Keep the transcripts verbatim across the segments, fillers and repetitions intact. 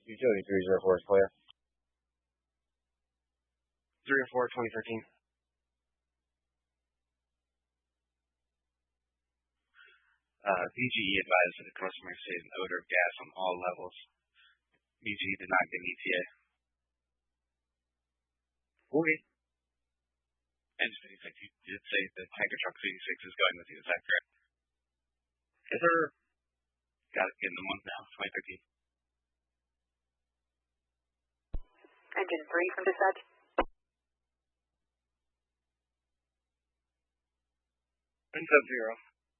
Utility three zero four is clear. three oh four, twenty thirteen. Uh, B G E advised that the customer stated an odor of gas on all levels. B G E did not get an E T A. Okay. Engine eighty-six, you did say the tanker truck eighty-six is going with you, is that correct? Yes, sir. Got it, getting the month now, twenty thirteen. Engine three from dispatch. And sub zero.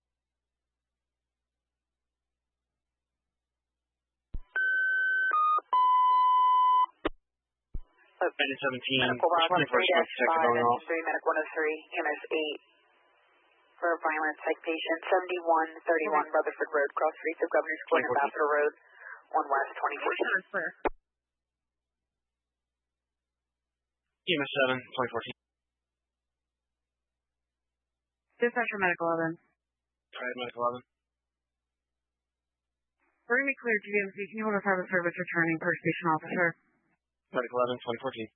Engine seventeen, twenty-four dash five, Engine three, Medic one oh three, E M S eight. For a violent psych patient, seventy-one thirty-one mm-hmm. Rutherford Road, cross streets of Governor's Court, Ambassador Road, one west, twenty fourteen. E M S seven, twenty fourteen. Dispatcher Medic eleven. Triad Medic eleven. Bring me clear, G D M C. Can you hold a private service returning per station officer? Medic eleven, twenty fourteen.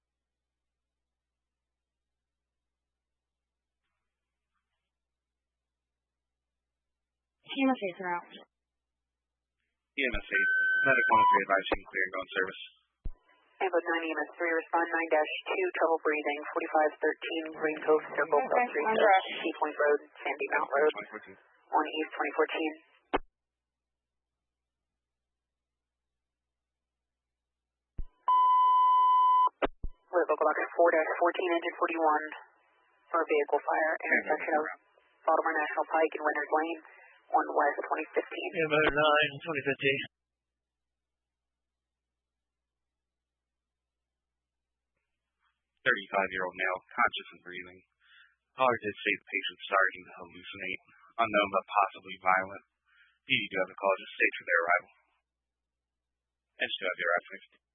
E M S eight are out. E M S eight, Medic one oh three advised you can clear and go on service. Ambot nine, E M S three, respond nine dash two, trouble breathing, forty-five thirteen, Green Cove Circle, Cross Street, Sea Point Road, Sandy Mount Road, one East, twenty fourteen. Local box four dash fourteen, engine forty-one, for a vehicle fire, intersection of Baltimore National Pike and Winners Lane, one west, twenty fifteen. Ambot nine, twenty fifteen. thirty-five-year-old male, conscious and breathing. Caller did say the patient's starting to hallucinate, unknown but possibly violent. P D do have the call just state for their arrival. And still have your reference.